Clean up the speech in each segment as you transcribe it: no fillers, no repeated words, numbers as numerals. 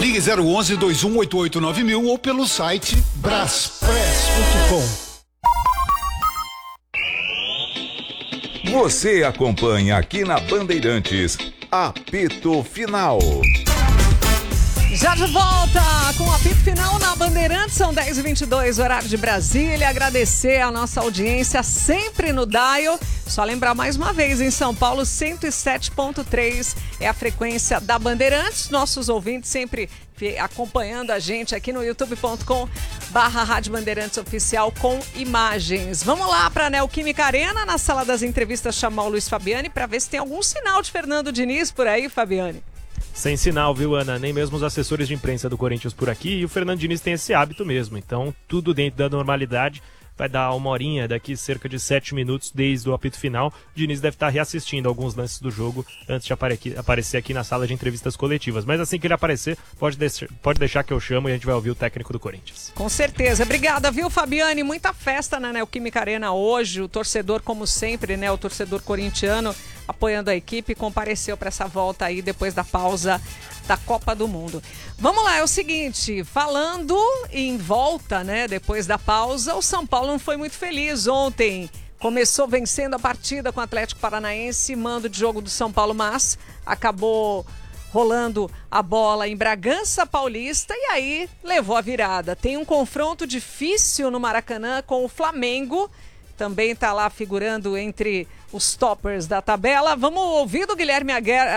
Ligue 011-2188-9000 ou pelo site braspress.com. Você acompanha aqui na Bandeirantes, Apito Final. Já de volta com o apito final na Bandeirantes, são 10h22, horário de Brasília. Agradecer a nossa audiência sempre no dial. Só lembrar mais uma vez, em São Paulo, 107.3 é a frequência da Bandeirantes. Nossos ouvintes sempre acompanhando a gente aqui no youtube.com/Rádio Bandeirantes Oficial com imagens. Vamos lá para a Neoquímica Arena, na sala das entrevistas, chamar o Luiz Fabiani para ver se tem algum sinal de Fernando Diniz por aí, Fabiani. Sem sinal, viu, Ana? Nem mesmo os assessores de imprensa do Corinthians por aqui. E o Fernando Diniz tem esse hábito mesmo. Então, tudo dentro da normalidade. Vai dar uma horinha, daqui cerca de 7 minutos desde o apito final. O Diniz deve estar reassistindo alguns lances do jogo antes de aparecer aqui na sala de entrevistas coletivas. Mas assim que ele aparecer, pode deixar que eu chamo e a gente vai ouvir o técnico do Corinthians. Com certeza. Obrigada, viu, Fabiane? Muita festa na Neoquímica Arena hoje. O torcedor, como sempre, né? O torcedor corintiano apoiando a equipe, compareceu para essa volta aí depois da pausa da Copa do Mundo. Vamos lá, é o seguinte, falando em volta, né, depois da pausa, o São Paulo não foi muito feliz ontem. Começou vencendo a partida com o Atlético Paranaense, mando de jogo do São Paulo, mas acabou rolando a bola em Bragança Paulista e aí levou a virada. Tem um confronto difícil no Maracanã com o Flamengo, também está lá figurando entre os toppers da tabela. Vamos ouvir do Guilherme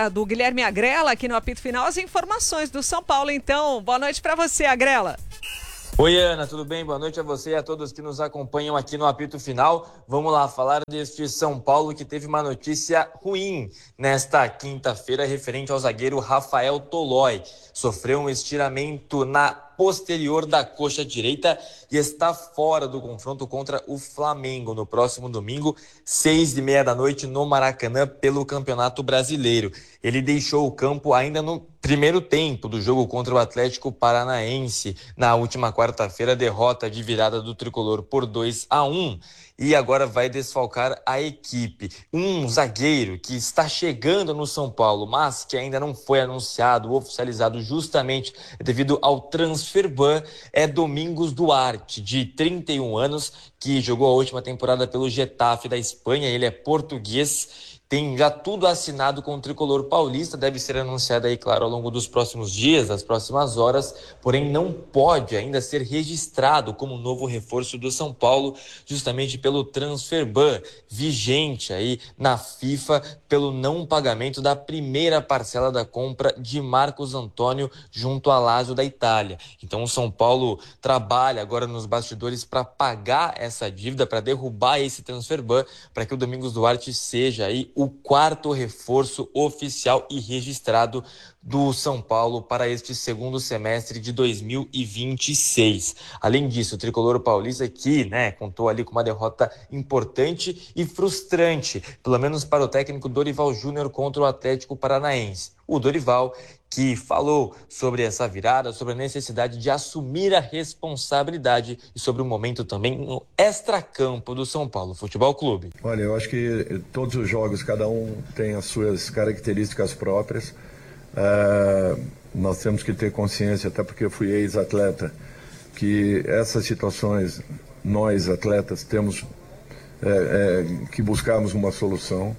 Agrela aqui no apito final as informações do São Paulo, então. Boa noite para você, Agrela. Oi, Ana, tudo bem? Boa noite a você e a todos que nos acompanham aqui no apito final. Vamos lá falar deste São Paulo que teve uma notícia ruim nesta quinta-feira referente ao zagueiro Rafael Tolói. Sofreu um estiramento na posterior da coxa direita e está fora do confronto contra o Flamengo no próximo domingo, 6h30 da noite no Maracanã pelo Campeonato Brasileiro. Ele deixou o campo ainda no primeiro tempo do jogo contra o Atlético Paranaense. Na última quarta-feira, derrota de virada do tricolor por 2-1. E agora vai desfalcar a equipe. Um zagueiro que está chegando no São Paulo, mas que ainda não foi anunciado, oficializado justamente devido ao transfer ban, é Domingos Duarte, de 31 anos, que jogou a última temporada pelo Getafe da Espanha. Ele é português, tem já tudo assinado com o tricolor paulista, deve ser anunciado aí, claro, ao longo dos próximos dias, das próximas horas, porém não pode ainda ser registrado como novo reforço do São Paulo, justamente pelo transfer ban vigente aí na FIFA, pelo não pagamento da primeira parcela da compra de Marcos Antônio junto à Lazio da Itália. Então o São Paulo trabalha agora nos bastidores para pagar essa dívida, para derrubar esse transfer ban, para que o Domingos Duarte seja aí o quarto reforço oficial e registrado do São Paulo para este segundo semestre de 2026. Além disso, o tricolor paulista que, contou ali com uma derrota importante e frustrante, pelo menos para o técnico Dorival Júnior contra o Atlético Paranaense. O Dorival que falou sobre essa virada, sobre a necessidade de assumir a responsabilidade e sobre o momento também no extracampo do São Paulo Futebol Clube. Olha, eu acho que todos os jogos, cada um tem as suas características próprias. Nós temos que ter consciência, até porque eu fui ex-atleta, que essas situações, nós atletas, temos que buscarmos uma solução.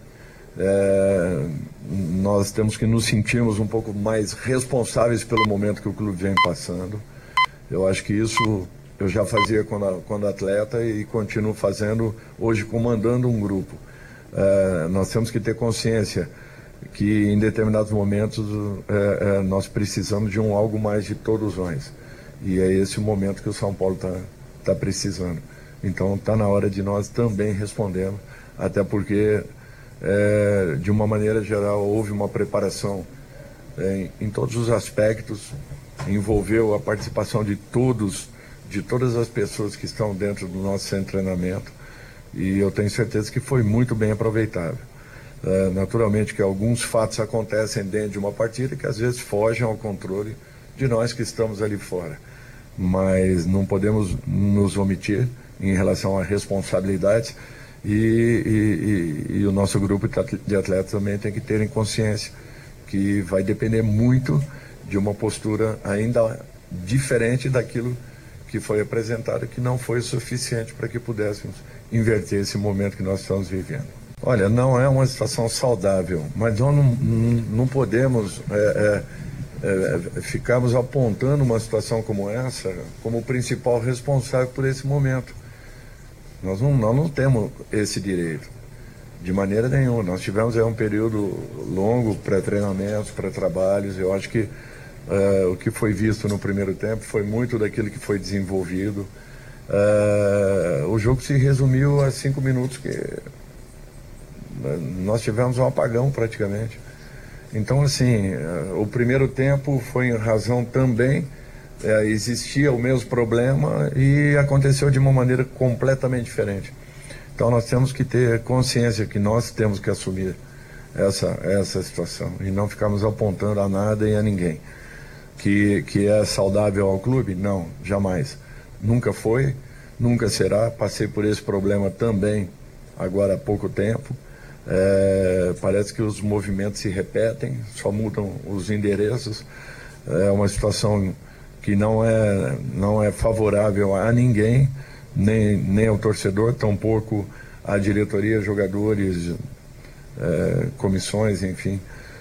Nós temos que nos sentirmos um pouco mais responsáveis pelo momento que o clube vem passando. Eu acho que isso eu já fazia quando atleta e continuo fazendo hoje comandando um grupo. Nós temos que ter consciência que em determinados momentos nós precisamos de algo mais de todos nós. E é esse o momento que o São Paulo tá precisando. Então está na hora de nós também respondermos, até porque de uma maneira geral houve uma preparação em todos os aspectos, envolveu a participação de todas as pessoas que estão dentro do nosso centro de treinamento, e eu tenho certeza que foi muito bem aproveitável. Naturalmente que alguns fatos acontecem dentro de uma partida que às vezes fogem ao controle de nós que estamos ali fora, mas não podemos nos omitir em relação à responsabilidade, e o nosso grupo de atletas também tem que ter em consciência que vai depender muito de uma postura ainda diferente daquilo que foi apresentado, que não foi suficiente para que pudéssemos inverter esse momento que nós estamos vivendo. Olha, não é uma situação saudável, mas nós não podemos ficarmos apontando uma situação como essa como o principal responsável por esse momento. Nós não temos esse direito, de maneira nenhuma. Nós tivemos um período longo para treinamentos, para trabalhos. Eu acho que o que foi visto no primeiro tempo foi muito daquilo que foi desenvolvido. O jogo se resumiu a 5 minutos que nós tivemos um apagão praticamente. Então, assim, o primeiro tempo foi em razão também, existia o mesmo problema e aconteceu de uma maneira completamente diferente. Então nós temos que ter consciência que nós temos que assumir essa situação e não ficarmos apontando a nada e a ninguém. Que é saudável ao clube? Não, jamais. Nunca foi, nunca será. Passei por esse problema também agora há pouco tempo. Parece que os movimentos se repetem, só mudam os endereços. É uma situação que não é favorável a ninguém, nem ao torcedor, tampouco à diretoria, jogadores, comissões, enfim.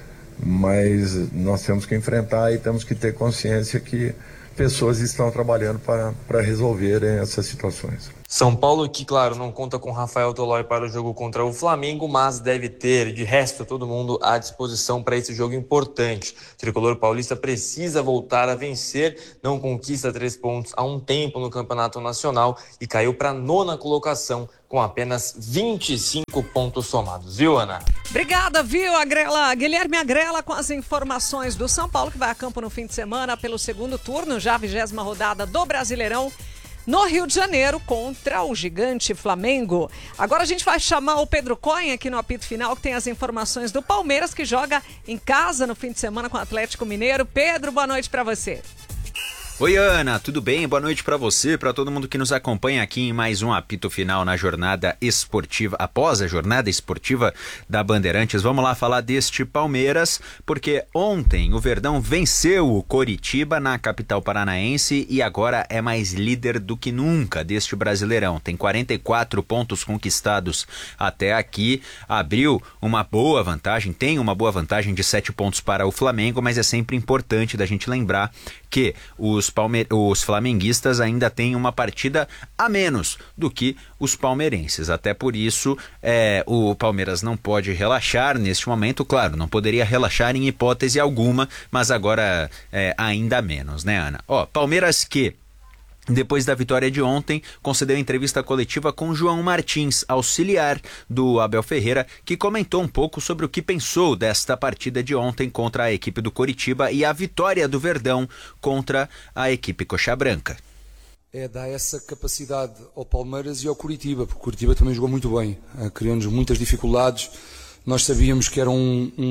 Mas nós temos que enfrentar e temos que ter consciência que pessoas estão trabalhando para resolverem essas situações. São Paulo que, claro, não conta com Rafael Tolói para o jogo contra o Flamengo, mas deve ter, de resto, todo mundo à disposição para esse jogo importante. O tricolor paulista precisa voltar a vencer, não conquista 3 pontos há um tempo no Campeonato Nacional e caiu para a 9ª colocação com apenas 25 pontos somados. Viu, Ana? Obrigada, viu, Agrela? Guilherme Agrela com as informações do São Paulo, que vai a campo no fim de semana pelo segundo turno, já a 20ª rodada do Brasileirão, no Rio de Janeiro, contra o gigante Flamengo. Agora a gente vai chamar o Pedro Cohen aqui no apito final, que tem as informações do Palmeiras, que joga em casa no fim de semana com o Atlético Mineiro. Pedro, boa noite para você. Oi, Ana, tudo bem? Boa noite para você, para todo mundo que nos acompanha aqui em mais um apito final na jornada esportiva, após a jornada esportiva da Bandeirantes. Vamos lá falar deste Palmeiras, porque ontem o Verdão venceu o Coritiba na capital paranaense e agora é mais líder do que nunca deste Brasileirão. Tem 44 pontos conquistados até aqui, abriu uma boa vantagem, tem uma boa vantagem de 7 pontos para o Flamengo, mas é sempre importante da gente lembrar que os flamenguistas ainda têm uma partida a menos do que os palmeirenses. Até por isso, o Palmeiras não pode relaxar neste momento. Claro, não poderia relaxar em hipótese alguma, mas agora ainda menos, né, Ana? Palmeiras que, depois da vitória de ontem, concedeu entrevista coletiva com João Martins, auxiliar do Abel Ferreira, que comentou um pouco sobre o que pensou desta partida de ontem contra a equipe do Coritiba e a vitória do Verdão contra a equipe Coxa Branca. Dá essa capacidade ao Palmeiras e ao Coritiba, porque o Coritiba também jogou muito bem, criou-nos muitas dificuldades. Nós sabíamos que eram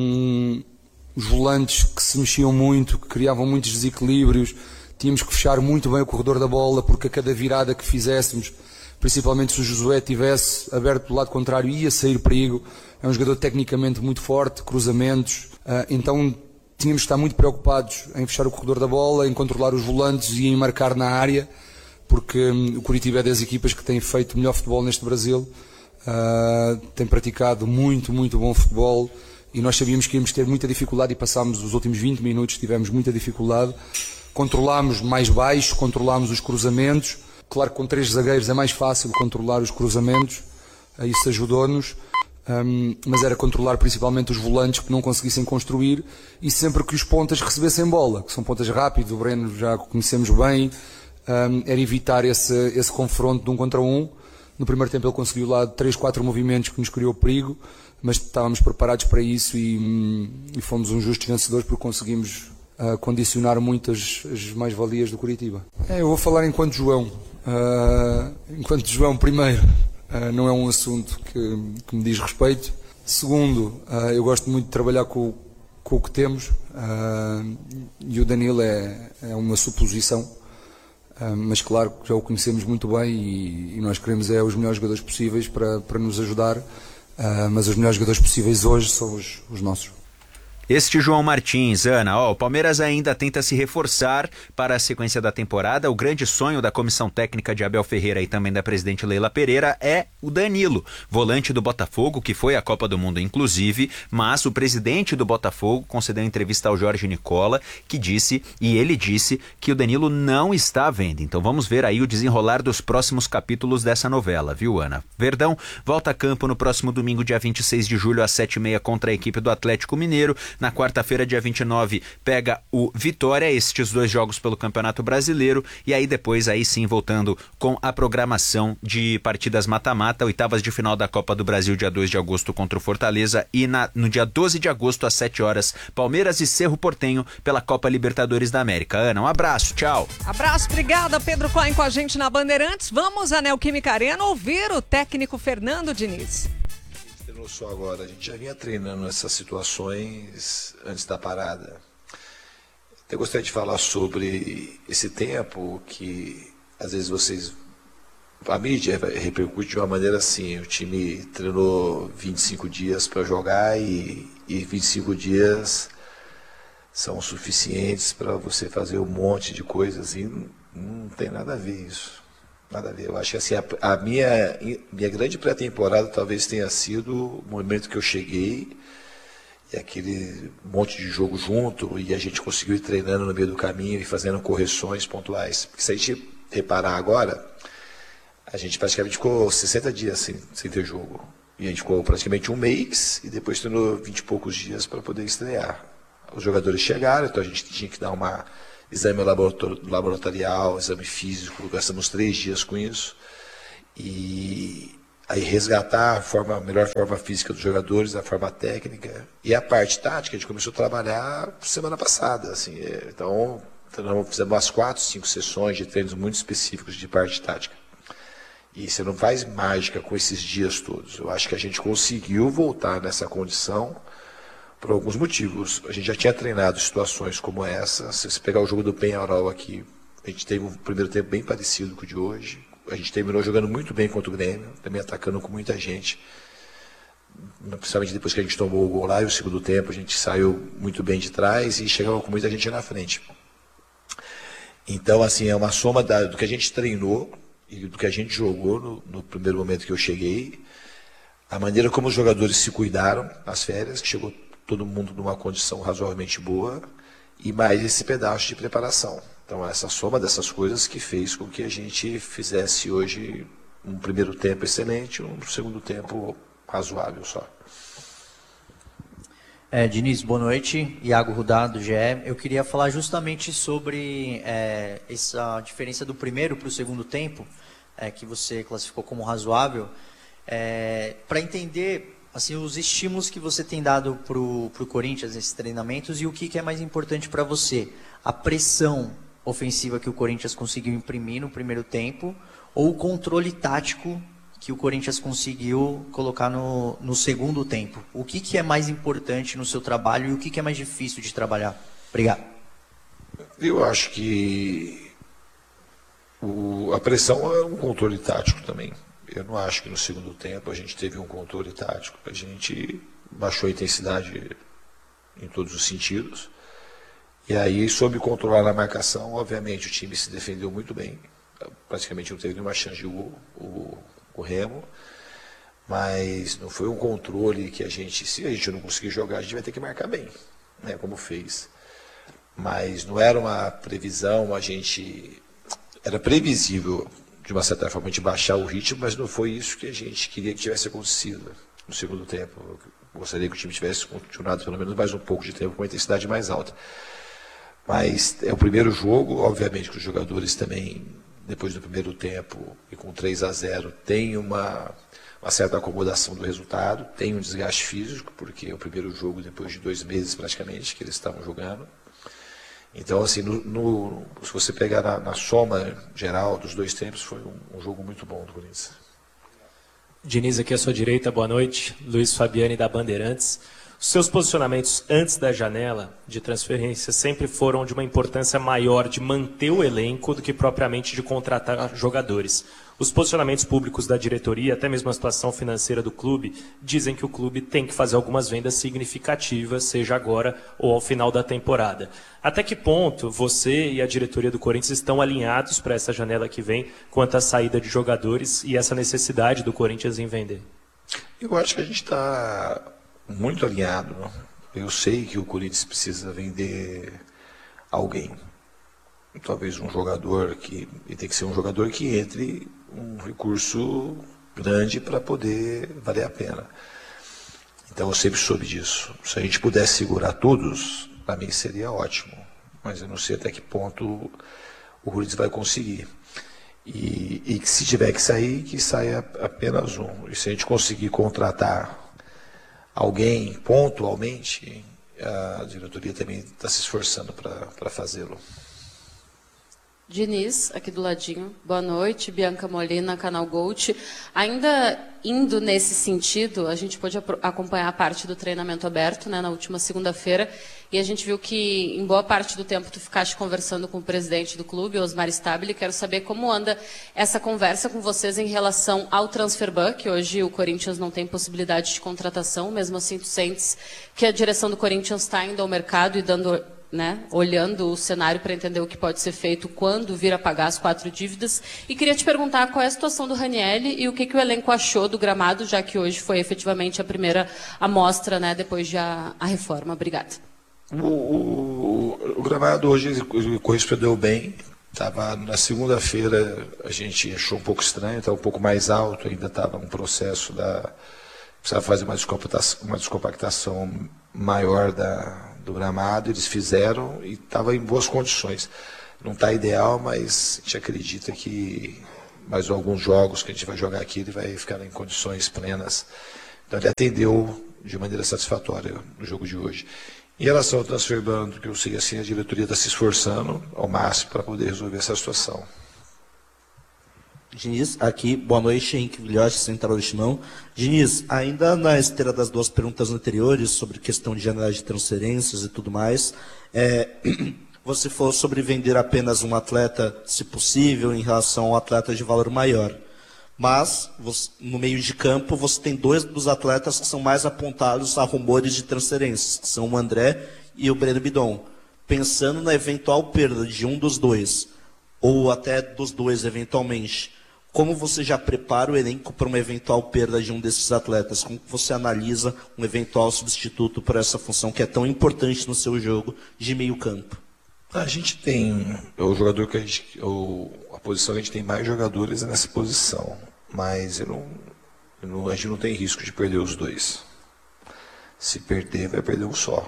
os volantes que se mexiam muito, que criavam muitos desequilíbrios. Tínhamos que fechar muito bem o corredor da bola, porque a cada virada que fizéssemos, principalmente se o Josué tivesse aberto do lado contrário, ia sair perigo. É um jogador tecnicamente muito forte, cruzamentos. Então tínhamos que estar muito preocupados em fechar o corredor da bola, em controlar os volantes e em marcar na área, porque o Coritiba é das equipas que tem feito melhor futebol neste Brasil. Tem praticado muito, muito bom futebol e nós sabíamos que íamos ter muita dificuldade e passámos os últimos 20 minutos, tivemos muita dificuldade. Controlámos mais baixo, controlámos os cruzamentos. Claro que com 3 zagueiros é mais fácil controlar os cruzamentos, isso ajudou-nos, mas era controlar principalmente os volantes que não conseguissem construir e sempre que os pontas recebessem bola, que são pontas rápidos, o Breno já conhecemos bem, era evitar esse confronto de 1 contra 1. No primeiro tempo ele conseguiu lá 3, 4 movimentos que nos criou perigo, mas estávamos preparados para isso e fomos uns justos vencedores porque conseguimos condicionar muitas as mais-valias do Coritiba. Eu vou falar enquanto João. Enquanto João, primeiro, não é um assunto que me diz respeito. Segundo, eu gosto muito de trabalhar com o que temos e o Danilo é uma suposição, mas claro que já o conhecemos muito bem e nós queremos os melhores jogadores possíveis para nos ajudar, mas os melhores jogadores possíveis hoje são os nossos. Este João Martins, Ana, o Palmeiras ainda tenta se reforçar para a sequência da temporada. O grande sonho da comissão técnica de Abel Ferreira e também da presidente Leila Pereira é o Danilo, volante do Botafogo, que foi à Copa do Mundo inclusive, mas o presidente do Botafogo concedeu entrevista ao Jorge Nicola, que disse que o Danilo não está à venda. Então vamos ver aí o desenrolar dos próximos capítulos dessa novela, viu, Ana? Verdão volta a campo no próximo domingo, dia 26 de julho, às 7h30, contra a equipe do Atlético Mineiro. Na quarta-feira, dia 29, pega o Vitória, estes 2 jogos pelo Campeonato Brasileiro, e aí depois, aí sim, voltando com a programação de partidas mata-mata, oitavas de final da Copa do Brasil, dia 2 de agosto contra o Fortaleza, e no dia 12 de agosto, às 7 horas, Palmeiras e Cerro Porteño pela Copa Libertadores da América. Ana, um abraço, tchau. Abraço, obrigada, Pedro Cohen com a gente na Bandeirantes. Vamos à Neoquímica Arena ouvir o técnico Fernando Diniz. Só agora, a gente já vinha treinando essas situações antes da parada. Eu gostaria de falar sobre esse tempo que às vezes a mídia repercute de uma maneira assim: o time treinou 25 dias para jogar e 25 dias são suficientes para você fazer um monte de coisas, e não tem nada a ver isso. Nada a ver. Eu acho que assim, a minha grande pré-temporada talvez tenha sido o momento que eu cheguei e aquele monte de jogo junto, e a gente conseguiu ir treinando no meio do caminho e fazendo correções pontuais. Porque se a gente reparar agora, a gente praticamente ficou 60 dias sem ter jogo. E a gente ficou praticamente um mês e depois treinou 20 e poucos dias para poder estrear. Os jogadores chegaram, então a gente tinha que dar exame laboratorial, exame físico, gastamos 3 dias com isso. E aí resgatar a melhor forma física dos jogadores, a forma técnica. E a parte tática a gente começou a trabalhar semana passada. Assim, então fizemos umas 4, 5 sessões de treinos muito específicos de parte tática. E você não faz mágica com esses dias todos. Eu acho que a gente conseguiu voltar nessa condição por alguns motivos. A gente já tinha treinado situações como essa. Se você pegar o jogo do Peñarol aqui, a gente teve um primeiro tempo bem parecido com o de hoje. A gente terminou jogando muito bem contra o Grêmio, também atacando com muita gente. Principalmente depois que a gente tomou o gol lá, e o segundo tempo a gente saiu muito bem de trás e chegava com muita gente na frente. Então, assim, é uma soma do que a gente treinou e do que a gente jogou no primeiro momento que eu cheguei. A maneira como os jogadores se cuidaram nas férias, que chegou todo mundo numa condição razoavelmente boa, e mais esse pedaço de preparação. Então, essa soma dessas coisas que fez com que a gente fizesse hoje um primeiro tempo excelente, um segundo tempo razoável só. Diniz, boa noite. Iago Rudá, do GE. Eu queria falar justamente sobre essa diferença do primeiro para o segundo tempo, que você classificou como razoável, para entender assim, os estímulos que você tem dado para o Corinthians nesses treinamentos e o que é mais importante para você. A pressão ofensiva que o Corinthians conseguiu imprimir no primeiro tempo ou o controle tático que o Corinthians conseguiu colocar no segundo tempo. O que é mais importante no seu trabalho e o que é mais difícil de trabalhar? Obrigado. Eu acho que a pressão é um controle tático também. Eu não acho que no segundo tempo a gente teve um controle tático. A gente baixou a intensidade em todos os sentidos. E aí, soube controlar a marcação, obviamente o time se defendeu muito bem. Praticamente não teve nenhuma chance de gol, o Remo. Mas não foi um controle que se a gente não conseguir jogar, a gente vai ter que marcar bem, né, como fez. Mas não era uma previsão, era previsível, de uma certa forma, de baixar o ritmo, mas não foi isso que a gente queria que tivesse acontecido no segundo tempo. Eu gostaria que o time tivesse continuado pelo menos mais um pouco de tempo com uma intensidade mais alta. Mas é o primeiro jogo, obviamente que os jogadores também, depois do primeiro tempo e com 3-0, tem uma certa acomodação do resultado, tem um desgaste físico, porque é o primeiro jogo depois de 2 meses praticamente que eles estavam jogando. Então, assim, se você pegar na soma geral dos 2 tempos, foi um jogo muito bom do Corinthians. Diniz, aqui à sua direita, boa noite. Luiz Fabiani, da Bandeirantes. Os seus posicionamentos antes da janela de transferência sempre foram de uma importância maior de manter o elenco do que propriamente de contratar jogadores. Os posicionamentos públicos da diretoria, até mesmo a situação financeira do clube, dizem que o clube tem que fazer algumas vendas significativas, seja agora ou ao final da temporada. Até que ponto você e a diretoria do Corinthians estão alinhados para essa janela que vem quanto à saída de jogadores e essa necessidade do Corinthians em vender? Eu acho que a gente está muito alinhado. Eu sei que o Corinthians precisa vender alguém. Talvez um jogador e tem que ser um jogador que entre um recurso grande para poder valer a pena. Então eu sempre soube disso. Se a gente pudesse segurar todos, para mim seria ótimo. Mas eu não sei até que ponto o Corinthians vai conseguir. E se tiver que saia apenas um. E se a gente conseguir contratar alguém pontualmente, a diretoria também está se esforçando para fazê-lo. Diniz, aqui do ladinho. Boa noite, Bianca Molina, Canal Gold. Ainda indo nesse sentido, a gente pôde acompanhar a parte do treinamento aberto, né, na última segunda-feira, e a gente viu que em boa parte do tempo tu ficaste conversando com o presidente do clube, Osmar Stabile. Quero saber como anda essa conversa com vocês em relação ao transfer ban, que hoje o Corinthians não tem possibilidade de contratação, mesmo assim tu sentes que a direção do Corinthians está indo ao mercado e dando... né, olhando o cenário para entender o que pode ser feito quando vir a pagar as 4 dívidas. E queria te perguntar qual é a situação do Ranieri e o que o elenco achou do gramado, já que hoje foi efetivamente a primeira amostra, né, depois de a reforma. Obrigada. O gramado hoje correspondeu bem. Tava na segunda-feira, a gente achou um pouco estranho, estava um pouco mais alto, ainda estava um processo precisava fazer uma descompactação maior do gramado. Eles fizeram e estava em boas condições. Não está ideal, mas a gente acredita que mais alguns jogos que a gente vai jogar aqui, ele vai ficar em condições plenas. Então ele atendeu de maneira satisfatória no jogo de hoje. Em relação ao transfer ban, que eu sei assim, a diretoria está se esforçando ao máximo para poder resolver essa situação. Diniz, aqui, boa noite, Henrique Vilhote, Central do Timão. Diniz, ainda na esteira das 2 perguntas anteriores, sobre questão de janela de transferências e tudo mais, você falou sobre vender apenas um atleta, se possível, em relação ao atleta de valor maior. Mas, no meio de campo, você tem 2 dos atletas que são mais apontados a rumores de transferências, que são o André e o Breno Bidon. Pensando na eventual perda de um dos 2, ou até dos 2 eventualmente, como você já prepara o elenco para uma eventual perda de um desses atletas? Como você analisa um eventual substituto para essa função que é tão importante no seu jogo de meio campo? A gente tem o jogador que a posição que a gente tem mais jogadores é nessa posição, mas a gente não tem risco de perder os 2. Se perder, vai perder um só.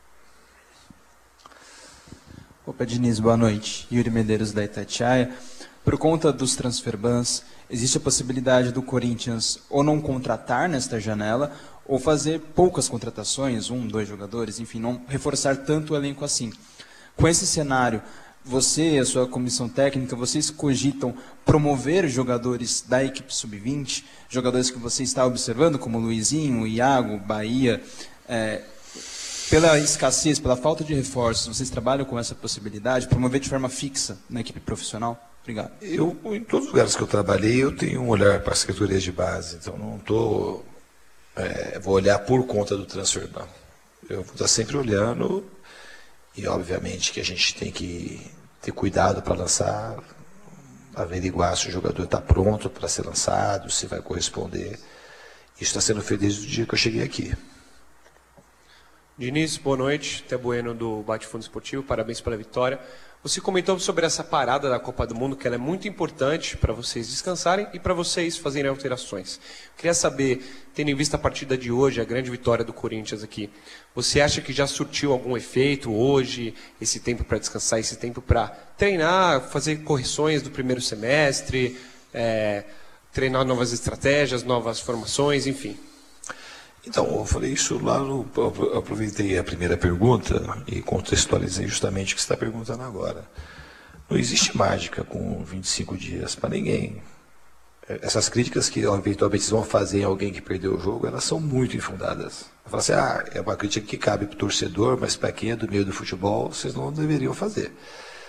Opa, Diniz, boa noite. Yuri Medeiros, da Itatiaia. Por conta dos transfer bans, existe a possibilidade do Corinthians ou não contratar nesta janela, ou fazer poucas contratações, 1, 2 jogadores, enfim, não reforçar tanto o elenco assim. Com esse cenário, você e a sua comissão técnica, vocês cogitam promover jogadores da equipe sub-20, jogadores que você está observando, como Luizinho, Iago, Bahia, pela escassez, pela falta de reforços, vocês trabalham com essa possibilidade, promover de forma fixa na equipe profissional? Obrigado. Em todos os lugares que eu trabalhei, eu tenho um olhar para as categorias de base, então não vou olhar por conta do transfer, não. Eu vou estar sempre olhando e, obviamente, que a gente tem que ter cuidado para lançar, averiguar se o jogador está pronto para ser lançado, se vai corresponder. Isso está sendo feito desde o dia que eu cheguei aqui. Diniz, boa noite. Té Bueno do Bate Fundo Esportivo, parabéns pela vitória. Você comentou sobre essa parada da Copa do Mundo, que ela é muito importante para vocês descansarem e para vocês fazerem alterações. Queria saber, tendo em vista a partida de hoje, a grande vitória do Corinthians aqui, você acha que já surtiu algum efeito hoje, esse tempo para descansar, esse tempo para treinar, fazer correções do primeiro semestre, treinar novas estratégias, novas formações, enfim? Então, eu falei isso lá eu aproveitei a primeira pergunta e contextualizei justamente o que você está perguntando agora. Não existe mágica com 25 dias para ninguém. Essas críticas que eventualmente vão fazer em alguém que perdeu o jogo, elas são muito infundadas. Fala assim, é uma crítica que cabe para o torcedor, mas para quem é do meio do futebol, vocês não deveriam fazer.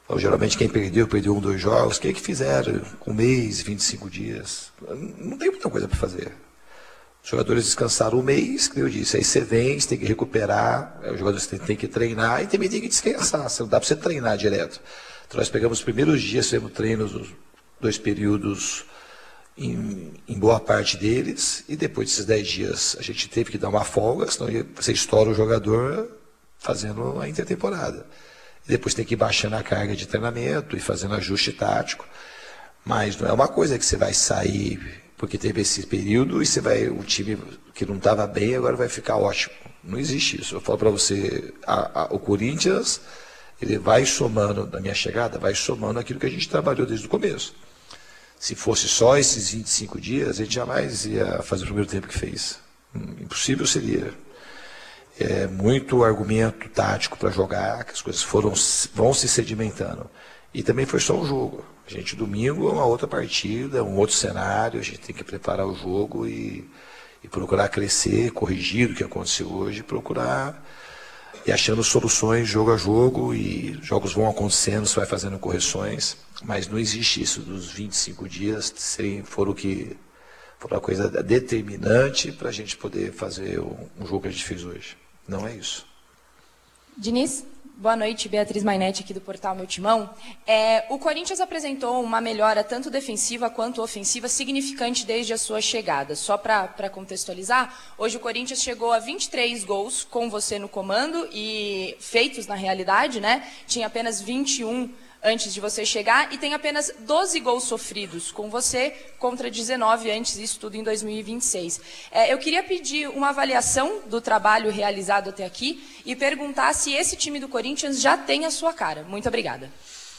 Então, geralmente quem perdeu 1, 2 jogos. O que fizeram? 1 mês, 25 dias. Não tem muita coisa para fazer. Os jogadores descansaram 1 mês, que eu disse. Aí você vem, você tem que recuperar, os jogadores têm que treinar e também tem que descansar. Não dá para você treinar direto. Então nós pegamos os primeiros dias, fizemos treinos, os 2 períodos em boa parte deles, e depois desses 10 dias a gente teve que dar uma folga, senão você estoura o jogador fazendo a intertemporada. E depois tem que ir baixando a carga de treinamento e fazendo ajuste tático. Mas não é uma coisa que você vai sair porque teve esse período e o time que não estava bem agora vai ficar ótimo. Não existe isso. Eu falo para você, o Corinthians, ele vai somando, na minha chegada, vai somando aquilo que a gente trabalhou desde o começo. Se fosse só esses 25 dias, a gente jamais ia fazer o primeiro tempo que fez. Impossível seria. É muito argumento tático para jogar, que as coisas vão se sedimentando. E também foi só um jogo. A gente, domingo, é uma outra partida, um outro cenário, a gente tem que preparar o jogo e procurar crescer, corrigir o que aconteceu hoje, procurar e achando soluções jogo a jogo, e jogos vão acontecendo, você vai fazendo correções, mas não existe isso dos 25 dias, foram a coisa determinante para a gente poder fazer um jogo que a gente fez hoje. Não é isso. Diniz, boa noite, Beatriz Mainetti aqui do Portal Meu Timão. O Corinthians apresentou uma melhora tanto defensiva quanto ofensiva significante desde a sua chegada. Só para contextualizar, hoje o Corinthians chegou a 23 gols com você no comando e feitos na realidade, né? Tinha apenas 21 antes de você chegar e tem apenas 12 gols sofridos com você contra 19 antes, isso tudo em 2026. Eu queria pedir uma avaliação do trabalho realizado até aqui e perguntar se esse time do Corinthians já tem a sua cara. Muito obrigada.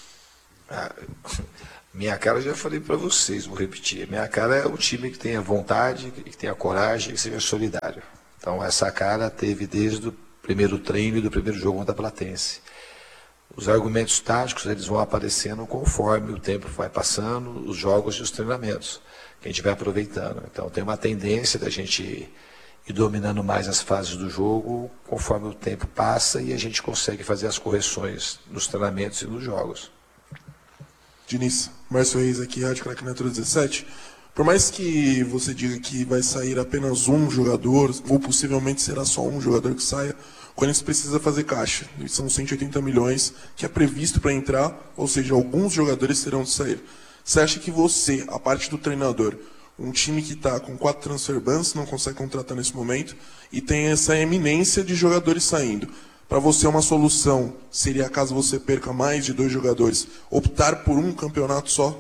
Minha cara eu já falei para vocês, vou repetir. Minha cara é o time que tenha vontade, que tenha coragem, que seja solidário. Então essa cara teve desde o primeiro treino e do primeiro jogo contra a Platense. Os argumentos táticos eles vão aparecendo conforme o tempo vai passando, os jogos e os treinamentos, que a gente vai aproveitando. Então tem uma tendência da gente ir dominando mais as fases do jogo conforme o tempo passa e a gente consegue fazer as correções nos treinamentos e nos jogos. Diniz, Márcio Reis aqui, Rádio Craque Neto 17. Por mais que você diga que vai sair apenas um jogador, ou possivelmente será só um jogador que saia, o Corinthians precisa fazer caixa. E são 180 milhões que é previsto para entrar, ou seja, alguns jogadores terão de sair. Você acha que você, a parte do treinador, um time que está com 4 transfer bans, não consegue contratar nesse momento, e tem essa eminência de jogadores saindo. Para você, uma solução seria, caso você perca mais de 2 jogadores, optar por um campeonato só?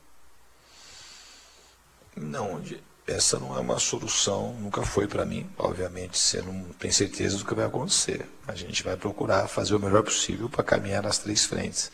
Não, essa não é uma solução, nunca foi para mim. Obviamente, você não tem certeza do que vai acontecer. A gente vai procurar fazer o melhor possível para caminhar nas 3 frentes.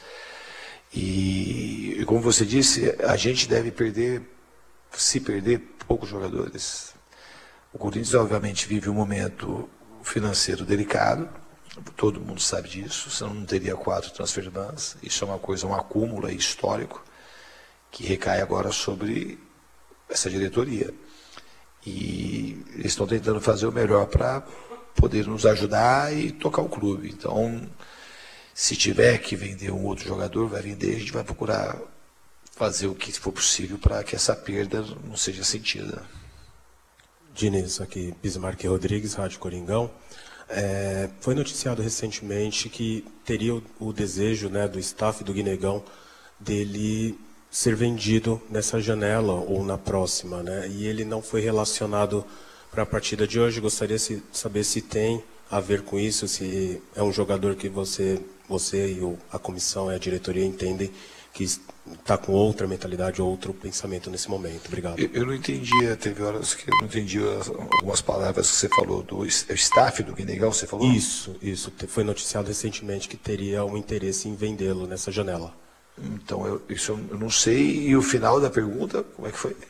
E como você disse, a gente deve se perder poucos jogadores. O Corinthians, obviamente, vive um momento financeiro delicado, todo mundo sabe disso, senão não teria 4 transfer bans. Isso é uma coisa, um acúmulo histórico, que recai agora sobre essa diretoria. E eles estão tentando fazer o melhor para poder nos ajudar e tocar o clube. Então, se tiver que vender um outro jogador, vai vender, a gente vai procurar fazer o que for possível para que essa perda não seja sentida. Diniz, aqui, Bismarck Rodrigues, Rádio Coringão. Foi noticiado recentemente que teria o desejo, né, do staff do Guinegão dele ser vendido nessa janela ou na próxima, né? E ele não foi relacionado para a partida de hoje. Gostaria de saber se tem a ver com isso, se é um jogador que você e a comissão e a diretoria entendem que está com outra mentalidade, outro pensamento nesse momento. Obrigado. Eu não entendi, teve horas que eu não entendi algumas palavras que você falou, do staff do Guinegão, você falou? Isso. Foi noticiado recentemente que teria um interesse em vendê-lo nessa janela. Então, isso eu não sei. E o final da pergunta, como é que foi?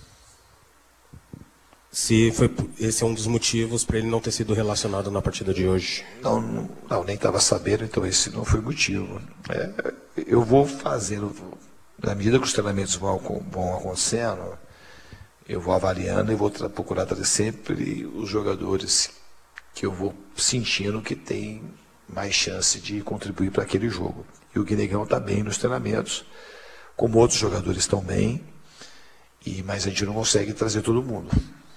Se esse é um dos motivos para ele não ter sido relacionado na partida de hoje. Não, nem estava sabendo, então esse não foi o motivo. Eu vou fazendo, na medida que os treinamentos vão acontecendo, eu vou avaliando e vou procurar trazer sempre os jogadores que eu vou sentindo que tem mais chance de contribuir para aquele jogo. E o Guinegão está bem nos treinamentos, como outros jogadores estão bem, mas a gente não consegue trazer todo mundo.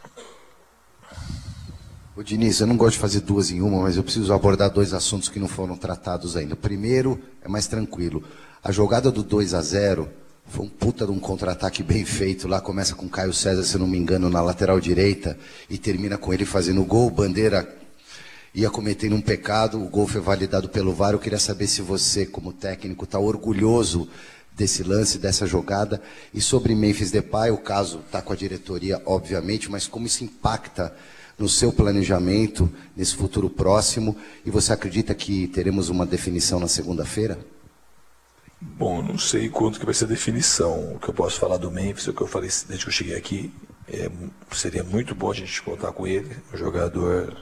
Ô Diniz, eu não gosto de fazer duas em uma, mas eu preciso abordar dois assuntos que não foram tratados ainda. O primeiro é mais tranquilo. A jogada do 2-0 foi um puta de um contra-ataque bem feito. Lá começa com Caio César, se não me engano, na lateral direita e termina com ele fazendo o gol. Bandeira ia cometendo um pecado, o gol foi validado pelo VAR. Eu queria saber se você, como técnico, está orgulhoso desse lance, dessa jogada. E sobre Memphis Depay, o caso está com a diretoria, obviamente, mas como isso impacta no seu planejamento, nesse futuro próximo, e você acredita que teremos uma definição na segunda-feira? Bom, não sei quanto que vai ser a definição. O que eu posso falar do Memphis, o que eu falei desde que eu cheguei aqui, seria muito bom a gente contar com ele, um jogador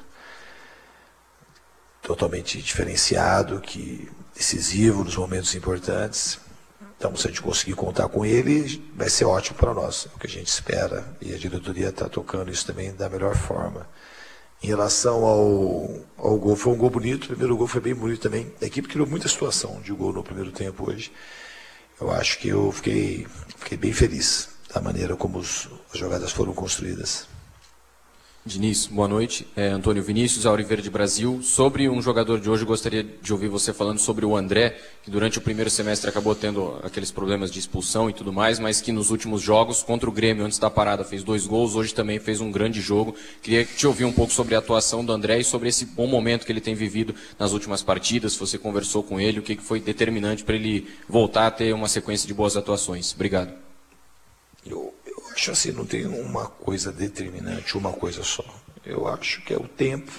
totalmente diferenciado, decisivo nos momentos importantes. Então, se a gente conseguir contar com ele, vai ser ótimo para nós, é o que a gente espera, e a diretoria está tocando isso também da melhor forma. Em relação ao gol, foi um gol bonito, o primeiro gol foi bem bonito também. A equipe criou muita situação de gol no primeiro tempo hoje. Eu acho que eu fiquei bem feliz da maneira como as jogadas foram construídas. Diniz, boa noite. Antônio Vinícius, Auri Verde Brasil. Sobre um jogador de hoje, gostaria de ouvir você falando sobre o André, que durante o primeiro semestre acabou tendo aqueles problemas de expulsão e tudo mais, mas que nos últimos jogos, contra o Grêmio, antes da parada, fez 2 gols, hoje também fez um grande jogo. Queria te ouvir um pouco sobre a atuação do André e sobre esse bom momento que ele tem vivido nas últimas partidas, se você conversou com ele, o que foi determinante para ele voltar a ter uma sequência de boas atuações. Obrigado. Eu acho assim, não tem uma coisa determinante, uma coisa só. Eu acho que é o tempo,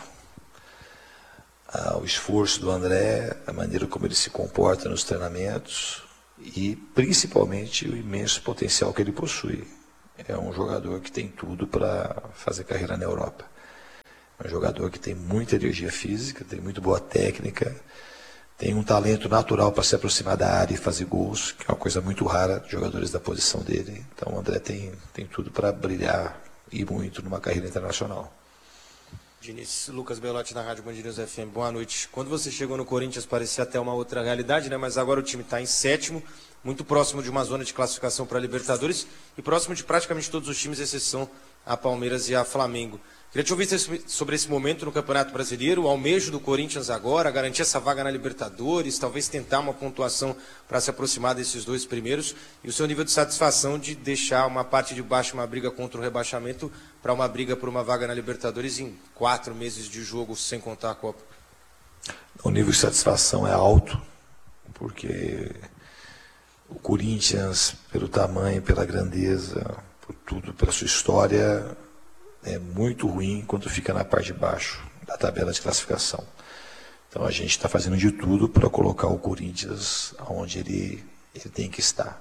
o esforço do André, a maneira como ele se comporta nos treinamentos e principalmente o imenso potencial que ele possui. É um jogador que tem tudo para fazer carreira na Europa. É um jogador que tem muita energia física, tem muito boa técnica, tem um talento natural para se aproximar da área e fazer gols, que é uma coisa muito rara de jogadores da posição dele. Então o André tem tudo para brilhar e muito numa carreira internacional. Diniz, Lucas Belotti da Rádio Band News FM, boa noite. Quando você chegou no Corinthians parecia até uma outra realidade, né? Mas agora o time está em 7º, muito próximo de uma zona de classificação para a Libertadores e próximo de praticamente todos os times, exceção a Palmeiras e a Flamengo. Queria te ouvir sobre esse momento no Campeonato Brasileiro, o almejo do Corinthians agora, garantir essa vaga na Libertadores, talvez tentar uma pontuação para se aproximar desses 2 primeiros, e o seu nível de satisfação de deixar uma parte de baixo, uma briga contra o rebaixamento, para uma briga por uma vaga na Libertadores em 4 meses de jogo, sem contar a Copa. O nível de satisfação é alto, porque o Corinthians, pelo tamanho, pela grandeza, por tudo, pela sua história, é muito ruim quando fica na parte de baixo da tabela de classificação. Então a gente está fazendo de tudo para colocar o Corinthians onde ele tem que estar.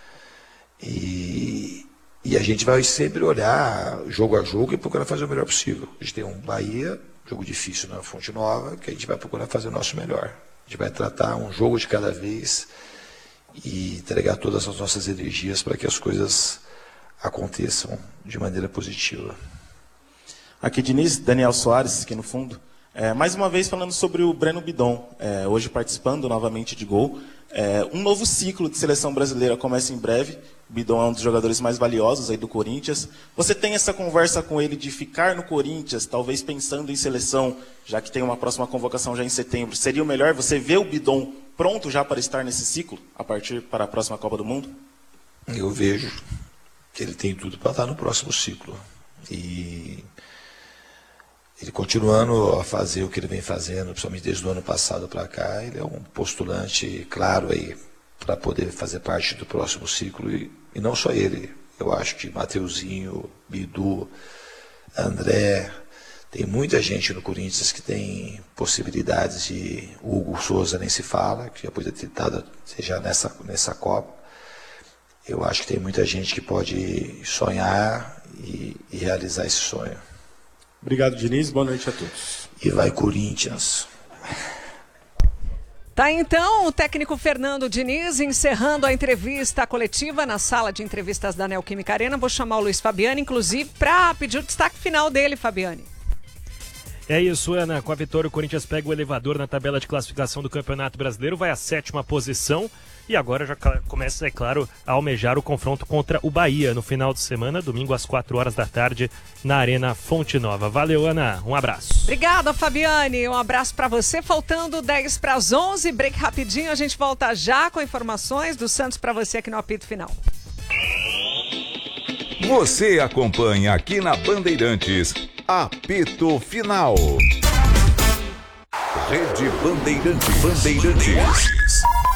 E a gente vai sempre olhar jogo a jogo e procurar fazer o melhor possível. A gente tem um Bahia, jogo difícil na Fonte Nova, que a gente vai procurar fazer o nosso melhor. A gente vai tratar um jogo de cada vez e entregar todas as nossas energias para que as coisas aconteçam de maneira positiva. Aqui, Diniz, Daniel Soares, aqui no fundo. Mais uma vez falando sobre o Breno Bidon, hoje participando novamente de Gol. Um novo ciclo de seleção brasileira começa em breve. O Bidon é um dos jogadores mais valiosos aí do Corinthians. Você tem essa conversa com ele de ficar no Corinthians, talvez pensando em seleção, já que tem uma próxima convocação já em setembro. Seria o melhor você ver o Bidon pronto já para estar nesse ciclo, a partir para a próxima Copa do Mundo? Eu vejo que ele tem tudo para estar no próximo ciclo. E ele continuando a fazer o que ele vem fazendo, principalmente desde o ano passado para cá, ele é um postulante claro aí para poder fazer parte do próximo ciclo. E não só ele, eu acho que Mateuzinho, Bidu, André, tem muita gente no Corinthians que tem possibilidades de... O Hugo Souza nem se fala, que já podia ter estado já nessa Copa. Eu acho que tem muita gente que pode sonhar e realizar esse sonho. Obrigado, Diniz. Boa noite a todos. E vai Corinthians. Tá, então, o técnico Fernando Diniz encerrando a entrevista coletiva na sala de entrevistas da Neoquímica Arena. Vou chamar o Luiz Fabiani, inclusive, para pedir o destaque final dele, Fabiani. É isso, Ana. Com a vitória, o Corinthians pega o elevador na tabela de classificação do Campeonato Brasileiro, vai à 7ª posição e agora já começa, é claro, a almejar o confronto contra o Bahia no final de semana, domingo às 4 horas da tarde, na Arena Fonte Nova. Valeu, Ana. Um abraço. Obrigada, Fabiane. Um abraço para você. Faltando 10 para as 11, break rapidinho. A gente volta já com informações do Santos para você aqui no apito final. Você acompanha aqui na Bandeirantes, apito final. Rede Bandeirantes.